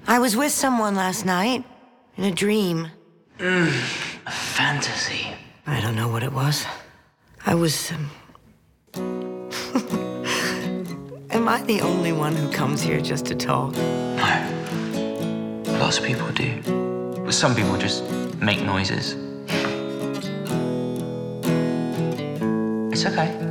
I was with someone last night, in a dream. A fantasy. I don't know what it was. I was... Am I the only one who comes here just to talk? No. Lots of people do. But some people just make noises. It's okay.